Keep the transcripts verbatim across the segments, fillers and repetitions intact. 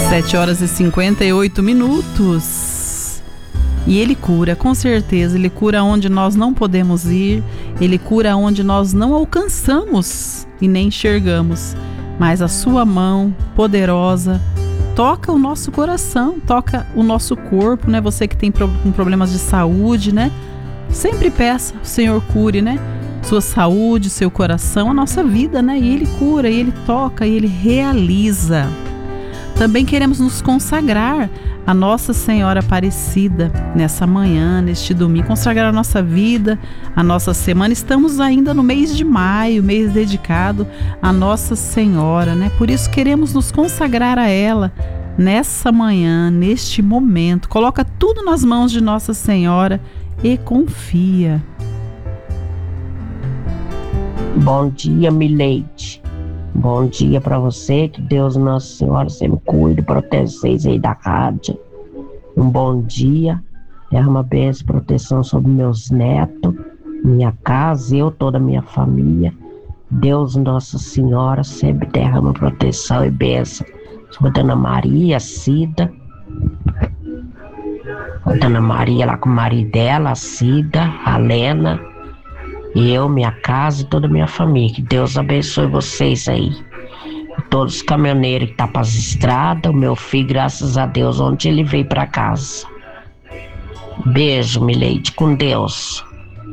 Sete horas e cinquenta e oito minutos. E Ele cura, com certeza. Ele cura onde nós não podemos ir. Ele cura onde nós não alcançamos e nem enxergamos. Mas a sua mão poderosa toca o nosso coração, toca o nosso corpo, né? Você que tem pro, com problemas de saúde, né? Sempre peça, o Senhor cure, né? Sua saúde, seu coração, a nossa vida, né? E Ele cura, e Ele toca, e Ele realiza. Também queremos nos consagrar a Nossa Senhora Aparecida nessa manhã, neste domingo, consagrar a nossa vida, a nossa semana. Estamos ainda no mês de maio, mês dedicado a Nossa Senhora, né? Por isso queremos nos consagrar a ela nessa manhã, neste momento. Coloca tudo nas mãos de Nossa Senhora e confia. Bom dia, Mileide. Bom dia para você, que Deus Nossa Senhora sempre cuide, proteja vocês aí da rádio. Um bom dia, derrama bênção e proteção sobre meus netos, minha casa, eu, toda a minha família. Deus Nossa Senhora sempre derrama proteção e bênção sobre a Dona Maria, a Cida, a Dona Maria lá com o marido dela, a Cida, a Lena. E eu, minha casa e toda a minha família. Que Deus abençoe vocês aí. Todos os caminhoneiros que estão tá para as estradas. O meu filho, graças a Deus, onde ele veio para casa. Beijo, Mileide, com Deus.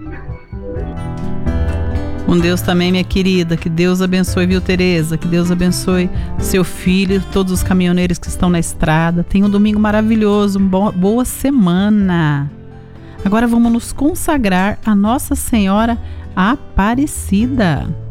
Com Deus também, minha querida. Que Deus abençoe, viu, Tereza? Que Deus abençoe seu filho, todos os caminhoneiros que estão na estrada. Tenha um domingo maravilhoso, uma boa semana. Agora vamos nos consagrar a Nossa Senhora Aparecida.